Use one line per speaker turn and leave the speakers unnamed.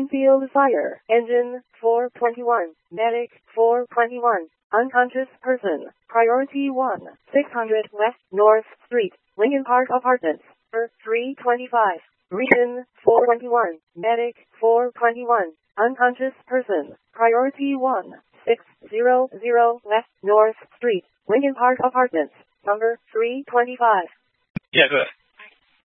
field fire. Engine 421. Medic 421. Unconscious person. Priority 1. 600 West North Street, Lincoln Park Apartments. 325. Region 421. Medic 421. Unconscious person. Priority 1. 600 West North Street, Lincoln Park Apartments. Number 325.
Yeah, good.